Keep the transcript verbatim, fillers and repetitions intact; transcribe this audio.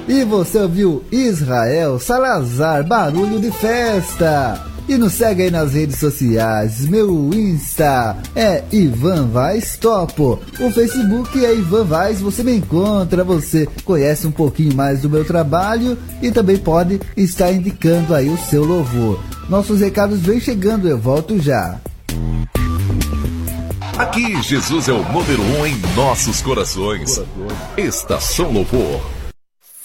E você ouviu Israel Salazar, Barulho de Festa. E nos segue aí nas redes sociais. Meu Insta é Ivan Vaz Topo. O Facebook é Ivan Vaz. Você me encontra, você conhece um pouquinho mais do meu trabalho e também pode estar indicando aí o seu louvor. Nossos recados vêm chegando, eu volto já. Aqui Jesus é o número um em nossos corações. Estação Louvor.